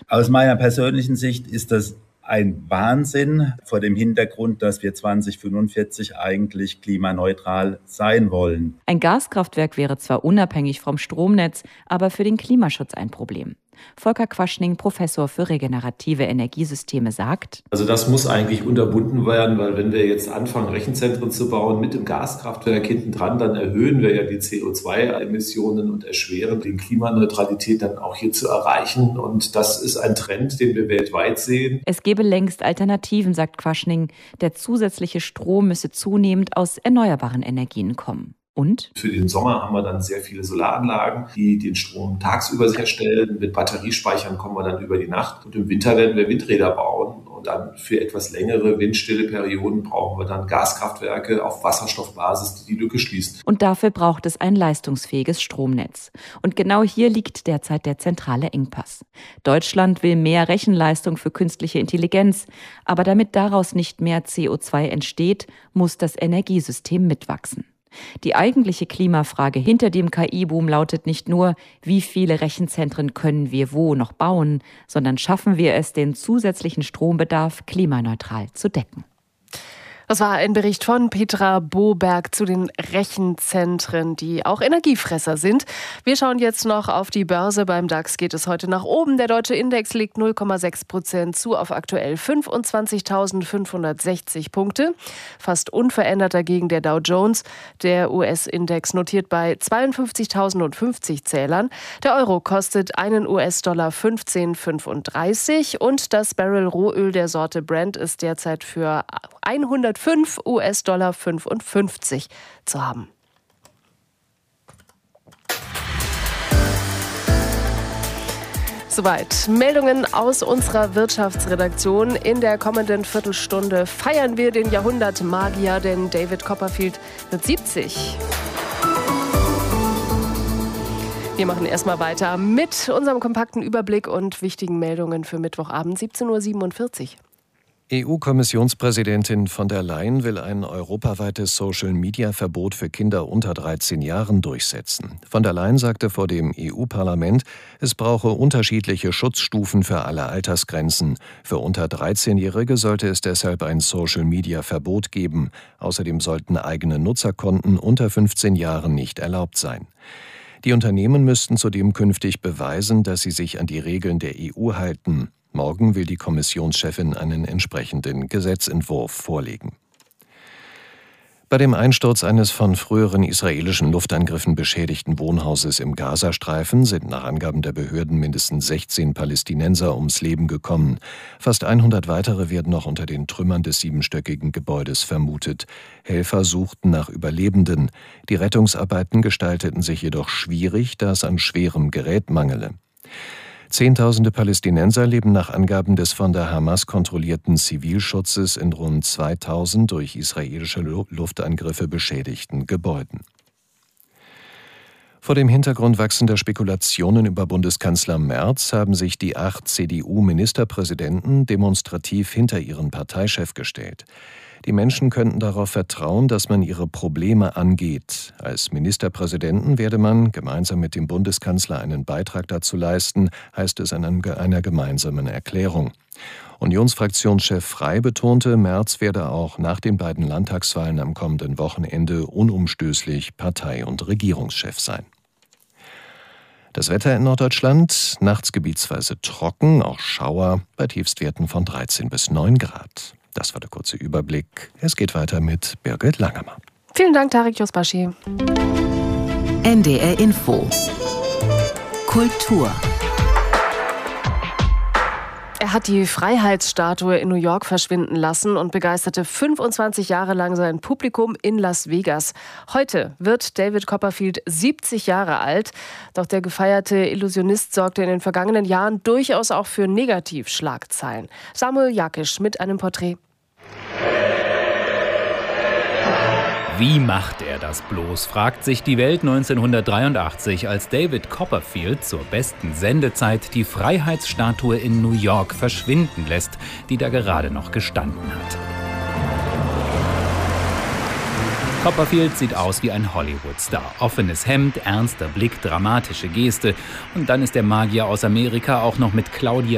Aus meiner persönlichen Sicht ist das ein Wahnsinn vor dem Hintergrund, dass wir 2045 eigentlich klimaneutral sein wollen. Ein Gaskraftwerk wäre zwar unabhängig vom Stromnetz, aber für den Klimaschutz ein Problem. Volker Quaschning, Professor für regenerative Energiesysteme, sagt: Also das muss eigentlich unterbunden werden, weil wenn wir jetzt anfangen, Rechenzentren zu bauen mit dem Gaskraftwerk hinten dran, dann erhöhen wir ja die CO2-Emissionen und erschweren die Klimaneutralität dann auch hier zu erreichen. Und das ist ein Trend, den wir weltweit sehen. Es gäbe längst Alternativen, sagt Quaschning. Der zusätzliche Strom müsse zunehmend aus erneuerbaren Energien kommen. Und? Für den Sommer haben wir dann sehr viele Solaranlagen, die den Strom tagsüber herstellen. Mit Batteriespeichern kommen wir dann über die Nacht. Und im Winter werden wir Windräder bauen. Und dann für etwas längere windstille Perioden brauchen wir dann Gaskraftwerke auf Wasserstoffbasis, die die Lücke schließen. Und dafür braucht es ein leistungsfähiges Stromnetz. Und genau hier liegt derzeit der zentrale Engpass. Deutschland will mehr Rechenleistung für künstliche Intelligenz. Aber damit daraus nicht mehr CO2 entsteht, muss das Energiesystem mitwachsen. Die eigentliche Klimafrage hinter dem KI-Boom lautet nicht nur, wie viele Rechenzentren können wir wo noch bauen, sondern schaffen wir es, den zusätzlichen Strombedarf klimaneutral zu decken. Das war ein Bericht von Petra Boberg zu den Rechenzentren, die auch Energiefresser sind. Wir schauen jetzt noch auf die Börse. Beim DAX geht es heute nach oben. Der deutsche Index legt 0,6% zu auf aktuell 25.560 Punkte. Fast unverändert dagegen der Dow Jones. Der US-Index notiert bei 52.050 Zählern. Der Euro kostet einen US-Dollar 15,35 und das Barrel Rohöl der Sorte Brent ist derzeit für 105 US-Dollar 55 zu haben. Soweit Meldungen aus unserer Wirtschaftsredaktion. In der kommenden Viertelstunde feiern wir den Jahrhundertmagier, denn David Copperfield wird 70. Wir machen erstmal weiter mit unserem kompakten Überblick und wichtigen Meldungen für Mittwochabend 17.47 Uhr. EU-Kommissionspräsidentin von der Leyen will ein europaweites Social-Media-Verbot für Kinder unter 13 Jahren durchsetzen. Von der Leyen sagte vor dem EU-Parlament, es brauche unterschiedliche Schutzstufen für alle Altersgrenzen. Für unter 13-Jährige sollte es deshalb ein Social-Media-Verbot geben. Außerdem sollten eigene Nutzerkonten unter 15 Jahren nicht erlaubt sein. Die Unternehmen müssten zudem künftig beweisen, dass sie sich an die Regeln der EU halten. Morgen will die Kommissionschefin einen entsprechenden Gesetzentwurf vorlegen. Bei dem Einsturz eines von früheren israelischen Luftangriffen beschädigten Wohnhauses im Gazastreifen sind nach Angaben der Behörden mindestens 16 Palästinenser ums Leben gekommen. Fast 100 weitere werden noch unter den Trümmern des 7-stöckigen Gebäudes vermutet. Helfer suchten nach Überlebenden. Die Rettungsarbeiten gestalteten sich jedoch schwierig, da es an schwerem Gerät mangele. Zehntausende Palästinenser leben nach Angaben des von der Hamas kontrollierten Zivilschutzes in rund 2000 durch israelische Luftangriffe beschädigten Gebäuden. Vor dem Hintergrund wachsender Spekulationen über Bundeskanzler Merz haben sich die 8 CDU-Ministerpräsidenten demonstrativ hinter ihren Parteichef gestellt. Die Menschen könnten darauf vertrauen, dass man ihre Probleme angeht. Als Ministerpräsidenten werde man gemeinsam mit dem Bundeskanzler einen Beitrag dazu leisten, heißt es in einer gemeinsamen Erklärung. Unionsfraktionschef Frey betonte, Merz werde auch nach den beiden Landtagswahlen am kommenden Wochenende unumstößlich Partei- und Regierungschef sein. Das Wetter in Norddeutschland, nachts gebietsweise trocken, auch Schauer, bei Tiefstwerten von 13 bis 9 Grad. Das war der kurze Überblick. Es geht weiter mit Birgit Langemann. Vielen Dank, Tarek Yusbashi. NDR Info. Kultur. Er hat die Freiheitsstatue in New York verschwinden lassen und begeisterte 25 Jahre lang sein Publikum in Las Vegas. Heute wird David Copperfield 70 Jahre alt. Doch der gefeierte Illusionist sorgte in den vergangenen Jahren durchaus auch für Negativschlagzeilen. Samuel Jakisch mit einem Porträt. Wie macht er das bloß, fragt sich die Welt 1983, als David Copperfield zur besten Sendezeit die Freiheitsstatue in New York verschwinden lässt, die da gerade noch gestanden hat. Copperfield sieht aus wie ein Hollywood-Star. Offenes Hemd, ernster Blick, dramatische Geste. Und dann ist der Magier aus Amerika auch noch mit Claudia